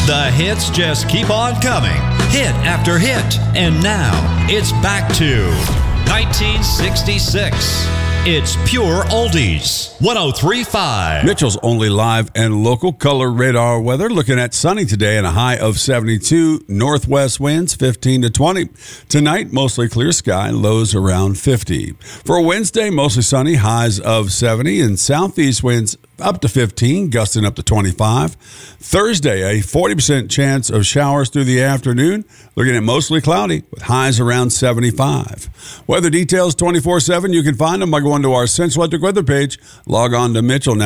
The hits just keep on coming, hit after hit. And now, it's back to 1966. It's pure oldies. 103.5. Mitchell's only live and local color radar weather. Looking at sunny today and a high of 72. Northwest winds 15 to 20. Tonight, mostly clear sky, lows around 50. For Wednesday, mostly sunny, highs of 70. And southeast winds up to 15, gusting up to 25. Thursday, a 40% chance of showers through the afternoon. Looking at mostly cloudy with highs around 75. Weather details 24/7. You can find them by going to our Central Electric weather page. Log on to Mitchell now.